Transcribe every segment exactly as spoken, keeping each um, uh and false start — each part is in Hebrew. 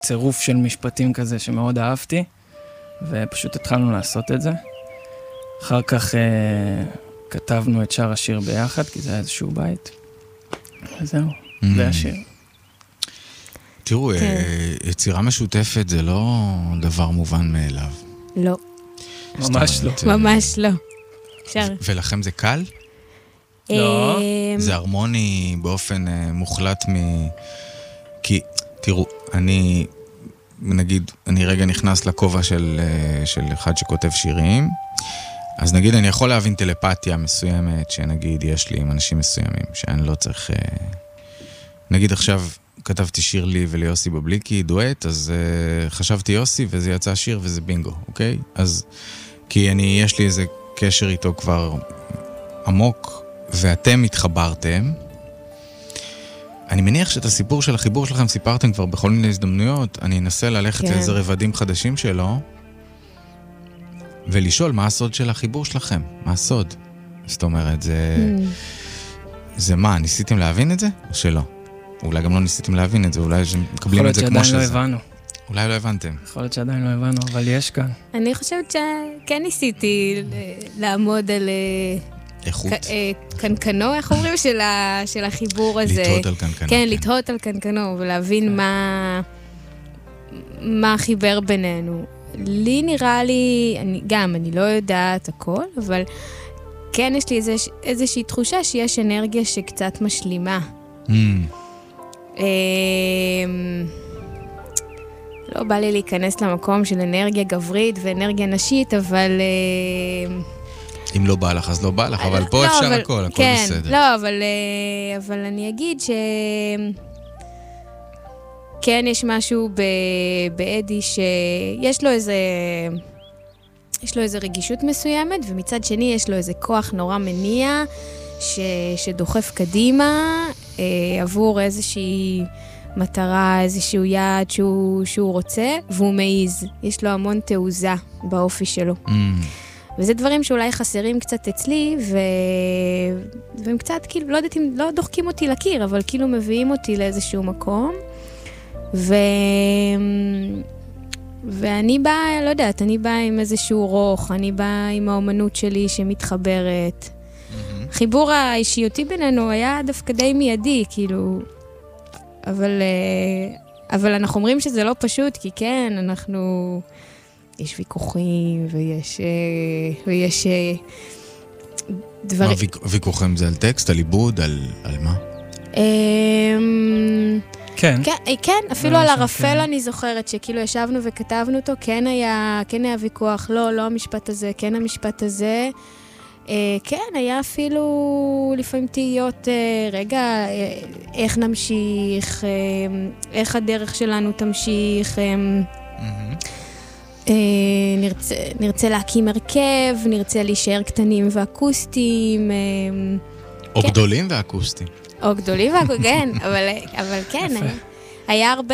צירוף של משפטים כזה שמאוד אהבתי, ופשוט התחלנו לעשות את זה. אחר כך אה, כתבנו את שר השיר ביחד, כי זה היה איזשהו בית. וזהו, mm. זה השיר. תראו, כן. יצירה משותפת זה לא דבר מובן מאליו. לא. ממש לא. ממש לא. אפשר. ולכם זה קל? לא. זה הרמוני באופן מוחלט מ... כי, תראו, אני, נגיד, אני רגע נכנס לכובע של, של אחד שכותב שירים, אז נגיד, אני יכול להבין טלפתיה מסוימת, שנגיד, יש לי עם אנשים מסוימים, שאני לא צריך... נגיד עכשיו, כתבתי שיר לי וליוסי בבליקי, דואט, אז uh, חשבתי יוסי, וזה יצא שיר, וזה בינגו, אוקיי? אז, כי אני, יש לי איזה קשר איתו כבר עמוק, ואתם התחברתם. אני מניח שאת הסיפור של החיבור שלכם סיפרתם כבר בכל מיני הזדמנויות, אני אנסה ללכת כן. לאיזה רבדים חדשים שלו, ולשאול מה הסוד של החיבור שלכם, מה הסוד? זאת אומרת, זה... Mm. זה מה, ניסיתם להבין את זה? או שלא? אולי גם לא ניסיתם להבין את זה, אולי מקבלים את זה כמו שזה. יכול להיות שעדיין לא הבנו. אולי לא הבנתם. יכול להיות שעדיין לא הבנו, אבל יש כאן. אני חושבת שכן ניסיתי לעמוד על... איכות. קנקנו, איך אומרים, של החיבור הזה. לתהות על קנקנו. כן, לתהות על קנקנו, ולהבין מה... מה חיבר בינינו. לי נראה לי, גם, אני לא יודעת הכל, אבל כן יש לי איזושהי תחושה שיש אנרגיה שקצת משלימה. לא בא לי להיכנס למקום של אנרגיה גברית ואנרגיה נשית, אבל... אם לא בא לך, אז לא בא לך, אבל פה אפשר הכל, הכל בסדר. לא, אבל אני אגיד ש... כן, יש משהו באדי שיש לו איזה... יש לו איזה רגישות מסוימת, ומצד שני יש לו איזה כוח נורא מניע, ש... שדוחף קדימה, אה, עבור איזושהי מטרה, איזשהו יעד שהוא, שהוא רוצה, והוא מעיז. יש לו המון תעוזה באופי שלו. Mm. וזה דברים שאולי חסרים קצת אצלי, ו... והם קצת, כאילו, לא יודעת אם, לא דוחקים אותי לקיר, אבל כאילו מביאים אותי לאיזשהו מקום. ו... ואני באה, לא יודעת, אני באה עם איזשהו רוח, אני באה עם האומנות שלי שמתחברת. Mm-hmm. חיבור האישיותי בינינו היה דווקא די מיידי, כאילו, אבל, אבל אנחנו אומרים שזה לא פשוט, כי כן, אנחנו, יש ויכוחים, ויש, ויש דברים... מה ויכוחים זה על טקסט, על עיבוד, על, על מה? כן. כן, כן, אפילו על הרפל אני זוכרת שכאילו ישבנו וכתבנו אותו, כן היה, כן היה ויכוח, לא, לא המשפט הזה, כן המשפט הזה. כן, היה אפילו לפעמים תהיות, רגע, איך נמשיך, איך הדרך שלנו תמשיך, נרצה, נרצה להקים הרכב, נרצה להישאר קטנים ואקוסטיים. או גדולים ואקוסטיים. או גדולים ואקוסטיים, כן, אבל, אבל כן, היה הרבה,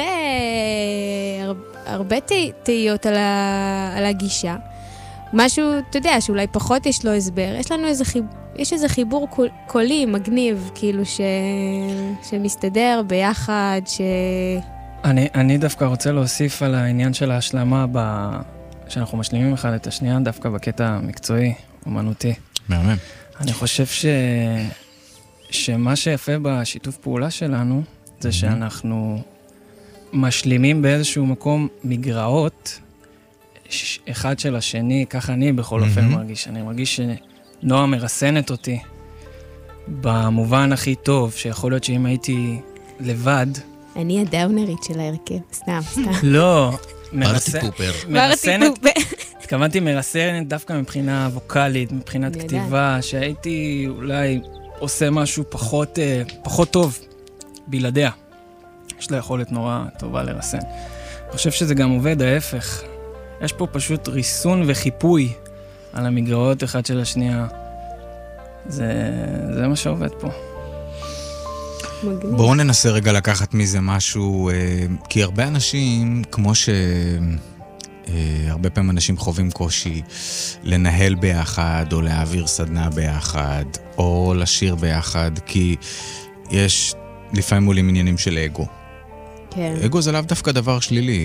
הרבה תהיות על, על הגישה. משהו, אתה יודע, שאולי פחות יש לו הסבר. יש לנו איזה חיבור, יש איזה חיבור קולי, מגניב, כאילו, ש... שמסתדר ביחד, ש... אני, אני דווקא רוצה להוסיף על העניין של ההשלמה, ב... שאנחנו משלימים אחד את השנייה, דווקא בקטע המקצועי, אומנותי. מהמם. אני חושב ש... שמה שיפה בשיתוף פעולה שלנו, זה שאנחנו משלימים באיזשהו מקום מגרעות, אחד של השני, ככה אני בכל אופן מרגיש. אני מרגיש שנועה מרסנת אותי במובן הכי טוב, שיכול להיות שאם הייתי לבד... אני הדאונרית של ההרכב, סתם, סתם. לא, מרסנת. מרסנת. התכוונתי מרסנת דווקא מבחינה ווקלית, מבחינת כתיבה, שהייתי אולי עושה משהו פחות, פחות טוב בלעדיה. יש לה יכולת נורא טובה לרסן. אני חושב שזה גם עובד ההפך. יש פה פשוט ריסון וחיפוי על המגרעות אחד של השנייה. זה, זה מה שעובד פה. בואו ננסה רגע לקחת מזה משהו, כי הרבה אנשים, כמו שהרבה פעמים אנשים חווים קושי לנהל ביחד, או להעביר סדנה ביחד, או לשיר ביחד, כי יש לפעמים עולים עניינים של אגו. כן. אגו זה לאו דווקא דבר שלילי.